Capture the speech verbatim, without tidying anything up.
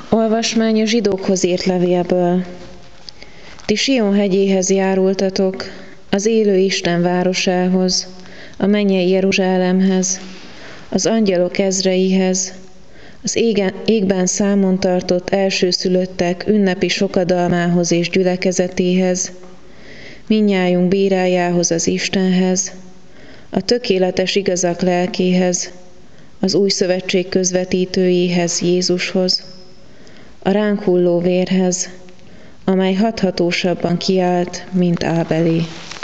Olvasmány a zsidókhoz írt levélből. Ti Sion hegyéhez járultatok, az élő Isten városához, a mennyei Jeruzsálemhez, az angyalok ezreihez, az égen, égben számon tartott elsőszülöttek ünnepi sokadalmához és gyülekezetéhez, mindnyájunk bírájához, az Istenhez, a tökéletes igazak lelkéhez, az új szövetség közvetítőjéhez, Jézushoz, a ránk hulló vérhez, amely hathatósabban kiált, mint Ábelé.